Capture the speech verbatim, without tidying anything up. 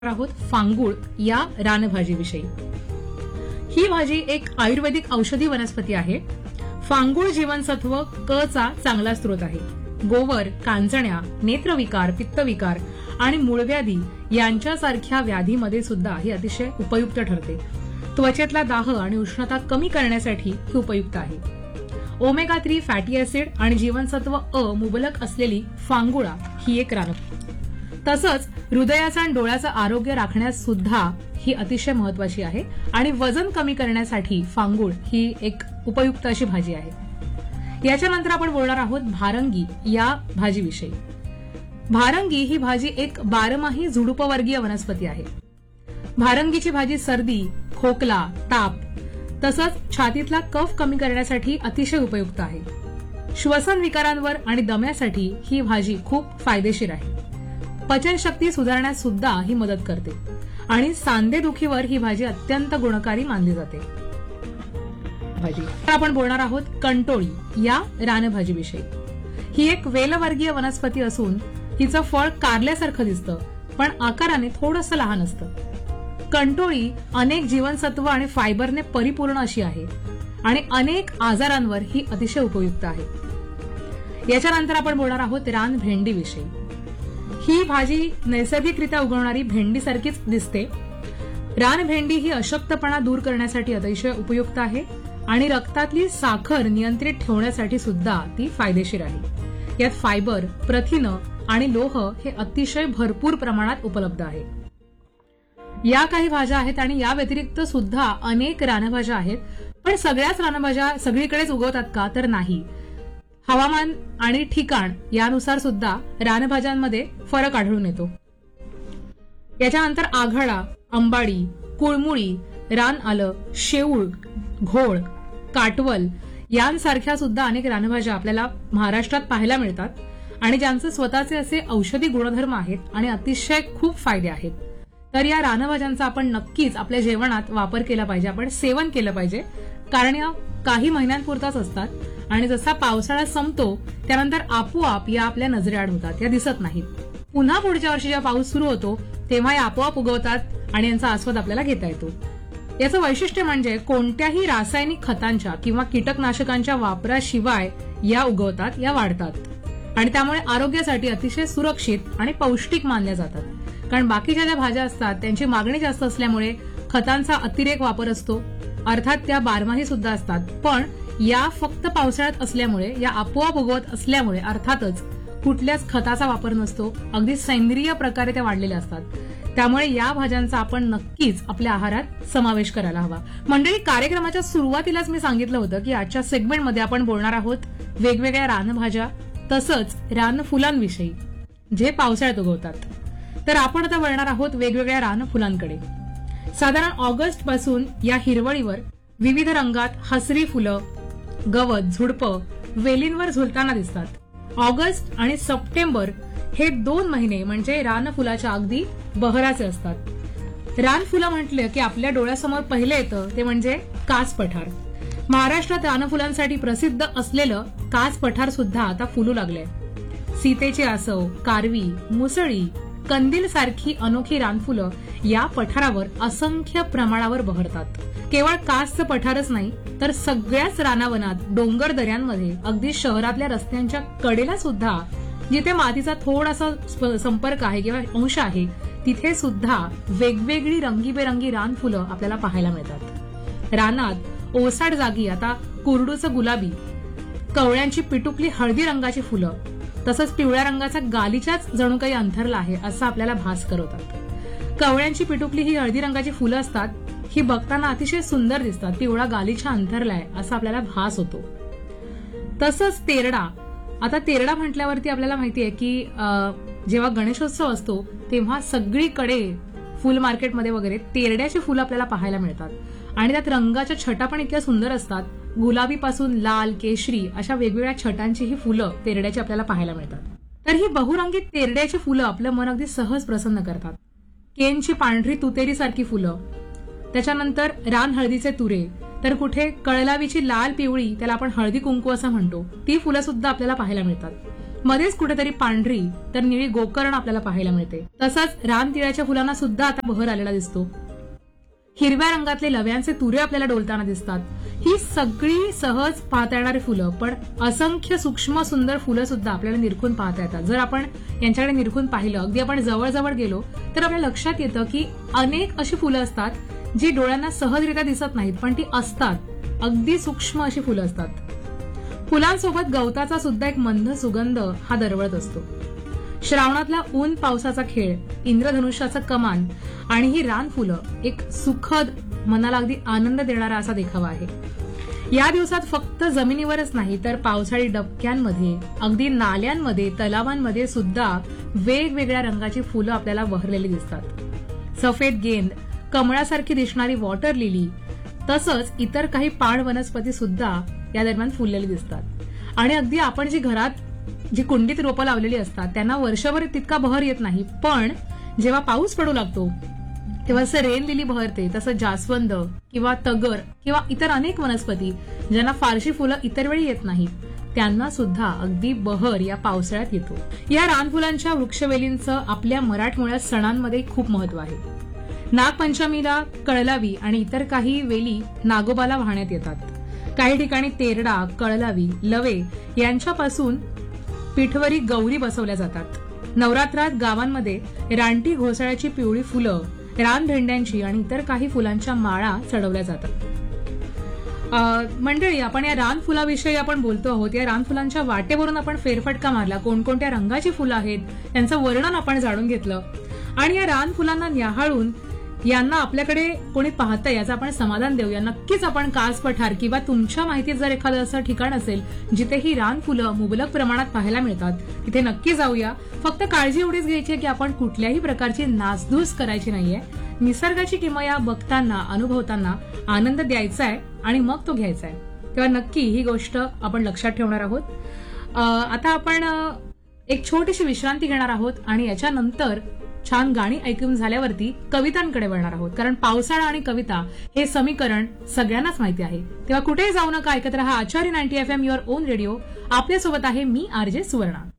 आहोत फांगुळ या रानभाजीविषयी। ही भाजी एक आयुर्वेदिक औषधी वनस्पती आहे। फांगुळ जीवनसत्व क चा चांगला स्रोत आहे। गोवर, कांजण्या, नेत्रविकार, पित्तविकार आणि मूळव्याधी यांच्यासारख्या व्याधीमध्ये सुद्धा ही अतिशय उपयुक्त ठरते। त्वचेतला दाह आणि उष्णता कमी करण्यासाठी ही उपयुक्त आहे। ओमेगा थ्री फॅटी ऍसिड आणि जीवनसत्व अ मुबलक असलेली फांगुळा ही एक रान तसंच हृदयाचं आणि डोळ्याचं आरोग्य राखण्यास सुद्धा ही अतिशय महत्वाची आहे आणि वजन कमी करण्यासाठी फांगुळ ही एक उपयुक्त अशी भाजी आहे। याच्यानंतर आपण बोलणार आहोत भारंगी या भाजीविषयी। भारंगी ही भाजी एक बारमाही झुडुपवर्गीय वनस्पती आहे। भारंगीची भाजी सर्दी, खोकला, ताप तसंच छातीतला कफ कमी करण्यासाठी अतिशय उपयुक्त आहे। श्वसन विकारांवर आणि दम्यासाठी ही भाजी खूप फायदेशीर आहे। पचनशक्ती सुधारण्यास सुद्धा ही मदत करते आणि सांधेदुखीवर ही भाजी अत्यंत गुणकारी मानली जाते। भाजी आपण बोलणार आहोत कंटोळी या रानभाजीविषयी। ही एक वेलवर्गीय वनस्पती असून हिचं फळ कारल्यासारखं दिसतं पण आकाराने थोडंसं लहान असतं। कंटोळी अनेक जीवनसत्व आणि फायबरने परिपूर्ण अशी आहे आणि अनेक आजारांवर ही अतिशय उपयुक्त आहे। याच्यानंतर आपण बोलणार आहोत रान भेंडीविषयी। ही भाजी नैसर्गिकरित्या उगवणारी भेंडीसारखीच दिसते। रान भेंडी ही अशक्तपणा दूर करण्यासाठी अतिशय उपयुक्त आहे आणि रक्तातली साखर नियंत्रित ठेवण्यासाठी सुद्धा ती फायदेशीर आहे। यात फायबर, प्रथिनं आणि लोह हे अतिशय भरपूर प्रमाणात उपलब्ध आहे। या काही भाज्या आहेत आणि या व्यतिरिक्त सुद्धा अनेक रानभाज्या आहेत, पण सगळ्याच रानभाज्या सगळीकडेच उगवतात का तर नाही। हवामान आणि ठिकाण यानुसार सुद्धा रानभाज्यांमध्ये फरक आढळून येतो। याच्यानंतर आघाडा, अंबाडी, कुळमुळी, रान आलं, शेऊळ, घोळ, काटवल यांसारख्या सुद्धा अनेक रानभाज्या आपल्याला महाराष्ट्रात पाहायला मिळतात आणि ज्यांचे स्वतःचे असे औषधी गुणधर्म आहेत आणि अतिशय खूप फायदे आहेत। तर या रानभाज्यांचा आपण नक्कीच आपल्या जेवणात वापर केला पाहिजे, आपण सेवन केलं पाहिजे, कारण या काही महिन्यांपुरताच असतात आणि जसा पावसाळा संपतो त्यानंतर आपोआप या आपल्या नजरेआड होतात, या दिसत नाहीत। पुन्हा पुढच्या वर्षी जेव्हा पाऊस सुरू होतो तेव्हा या आपोआप उगवतात आणि यांचा आस्वाद आपल्याला घेता येतो। याचं वैशिष्ट्य म्हणजे कोणत्याही रासायनिक खतांच्या किंवा कीटकनाशकांच्या वापराशिवाय या उगवतात, या वाढतात आणि त्यामुळे आरोग्यासाठी अतिशय सुरक्षित आणि पौष्टिक मानल्या जातात। कारण बाकीच्या ज्या भाज्या असतात त्यांची मागणी जास्त असल्यामुळे खतांचा अतिरेक वापर असतो, अर्थात त्या बारमाही सुद्धा असतात, पण या फक्त पावसाळ्यात असल्यामुळे, या आपोआप उगवत असल्यामुळे अर्थातच कुठल्याच खताचा वापर नसतो, अगदी सेंद्रिय प्रकारे त्या वाढलेल्या असतात। त्यामुळे या भाज्यांचा आपण नक्कीच आपल्या आहारात समावेश करायला हवा। मंडळी, कार्यक्रमाच्या सुरुवातीलाच मी सांगितलं होतं की आजच्या सेगमेंटमध्ये आपण बोलणार आहोत वेगवेगळ्या रानभाज्या तसंच रानफुलांविषयी जे पावसाळ्यात उगवतात। तर आपण आता वळणार आहोत वेगवेगळ्या रानफुलांकडे। साधारण ऑगस्ट पासून या हिरवळीवर विविध रंगात हसरी फुलं, गवत, झुडपं वेलींवर झुलताना दिसतात। ऑगस्ट आणि सप्टेंबर हे दोन महिने म्हणजे रानफुलाच्या अगदी बहराचे असतात। रानफुलं म्हटलं की आपल्या डोळ्यासमोर पहिलं येतं ते म्हणजे कास पठार। महाराष्ट्रात रानफुलांसाठी प्रसिद्ध असलेलं कास पठार सुद्धा आता फुलू लागलंय। सीतेची आसव, कारवी, मुसळी, कंदील सारखी अनोखी रानफुलं या पठारावर असंख्य प्रमाणावर बहरतात। केवळ कासचं पठारच नाही तर सगळ्याच रानावनात, डोंगर दऱ्यांमध्ये, अगदी शहरातल्या रस्त्यांच्या कडेला सुद्धा जिथे मातीचा थोडासा संपर्क आहे किंवा अंश आहे तिथे सुद्धा वेगवेगळी रंगीबेरंगी रानफुलं आपल्याला पाहायला मिळतात। रानात ओसाड जागी आता कुरडूचं गुलाबी, कवळ्यांची पिटुकली हळदी रंगाची फुलं तसंच पिवळ्या रंगाचा गालीच्याच जणू काही अंथरला आहे असं आपल्याला भास करवतात। कवळ्यांची पिटुकली ही हळदी रंगाची फुलं असतात, ही बघताना अतिशय सुंदर दिसतात, पिवळा गालीचा अंथरलाय असा आपल्याला भास होतो। तसंच तेरडा, आता तेरडा म्हटल्यावरती आपल्याला माहितीये की जेव्हा गणेशोत्सव असतो तेव्हा सगळीकडे फुल मार्केटमध्ये वगैरे तेरड्याची फुलं आपल्याला पाहायला मिळतात आणि त्यात रंगाच्या छटा पण इतक्या सुंदर असतात। गुलाबीपासून लाल, केशरी अशा वेगवेगळ्या छटांची ही फुलं तेरड्याची आपल्याला पाहायला मिळतात। तर ही बहुरंगी तेरड्याची फुलं आपलं मन अगदी सहज प्रसन्न करतात। केनची पांढरी तुतेरी सारखी फुलं, त्याच्यानंतर रान हळदीचे तुरे, तर कुठे कळलावीची लाल पिवळी, त्याला आपण हळदी कुंकू असं म्हणतो, ती फुलं सुद्धा आपल्याला पाहायला मिळतात। मध्येच कुठेतरी पांढरी तर निळी गोकर्ण आपल्याला पाहायला मिळते. तसंच रानतिळ्याच्या फुलांना सुद्धा आता बहर आलेला दिसतो. हिरव्या रंगातले लव्यांचे तुरे आपल्याला डोलताना दिसतात. ही सगळी सहज पाहता येणारी फुलं, पण असंख्य सूक्ष्म सुंदर फुलं सुद्धा आपल्याला निरखून पाहता येतात. जर आपण यांच्याकडे निरखून पाहिलं, अगदी आपण जवळ गेलो तर आपल्या लक्षात येतं की अनेक अशी फुलं असतात जी डोळ्यांना सहजरित्या दिसत नाहीत, पण ती असतात. अगदी सूक्ष्म अशी फुलं असतात. फुलांसोबत गवताचा सुद्धा एक मंद सुगंध हा दरवळत असतो. श्रावणातला ऊन पावसाचा खेळ, इंद्रधनुष्याचं कमान आणि ही रानफुलं एक सुखद, मनाला अगदी आनंद देणारा असा देखावा आहे. या दिवसात फक्त जमिनीवरच नाही तर पावसाळी डबक्यांमध्ये, अगदी नाल्यांमध्ये, तलावांमध्ये सुद्धा वेगवेगळ्या रंगाची फुलं आपल्याला बहरलेली दिसतात. सफेद गेंद, कमळासारखी दिसणारी वॉटर लिली, तसंच इतर काही पाण वनस्पती सुद्धा या दरम्यान फुललेली दिसतात. आणि अगदी आपण जी घरात जी कुंडीत रोपं लावलेली असतात त्यांना वर्षभर तितका बहर येत नाही, पण जेव्हा पाऊस पडू लागतो तेव्हा असं रेन लिली बहरते. तसं जास्वंद किंवा तगर किंवा इतर अनेक वनस्पती ज्यांना फारशी फुलं इतर वेळी येत नाहीत, त्यांना सुद्धा अगदी बहर या पावसाळ्यात येतो. या रानफुलांच्या वृक्षवेलींचं आपल्या मराठमोळ्या सणांमध्ये खूप महत्व आहे. नागपंचमीला कळलावी आणि इतर काही वेली नागोबाला वाहण्यात येतात. काही ठिकाणी तेरडा, कळलावी, लवे यांच्यापासून पिठवरी गौरी बसवल्या जातात. नवरात्रात गावांमध्ये रानटी घोसाळ्याची पिवळी फुलं, रानभेंड्यांची आणि इतर काही फुलांच्या माळा चढवल्या जातात. मंडळी, आपण या रानफुलाविषयी आपण बोलतो आहोत. या रानफुलांच्या वाटेवरून आपण फेरफटका मारला, कोणकोणत्या रंगाची फुलं आहेत त्यांचं वर्णन आपण जाणून घेतलं. आणि या रानफुलांना न्याहाळून यांना आपल्याकडे कोणी पाहतंय याचं आपण समाधान देऊया. नक्कीच आपण कास पठार किंवा तुमच्या माहितीत जर एखादं असं ठिकाण असेल जिथे ही रानफुलं मुबलक प्रमाणात पाहायला मिळतात, तिथे नक्की जाऊया. फक्त काळजी एवढीच घ्यायची की आपण कुठल्याही प्रकारची नासधूस करायची नाहीये. निसर्गाची किमया बघताना, अनुभवताना आनंद द्यायचा आहे आणि मग तो घ्यायचा आहे. तेव्हा नक्की ही गोष्ट आपण लक्षात ठेवणार आहोत. आता आपण एक छोटीशी विश्रांती घेणार आहोत आणि याच्यानंतर छान गाणी ऐकून झाल्यावरती कवितांकडे वळणार आहोत. कारण पावसाळा आणि कविता हे समीकरण सगळ्यांनाच माहिती आहे. तेव्हा कुठेही जाऊ नका, ऐकत रहा आचार्य ninety F M, your on radio. आपल्यासोबत आहे मी आरजे सुवर्णा.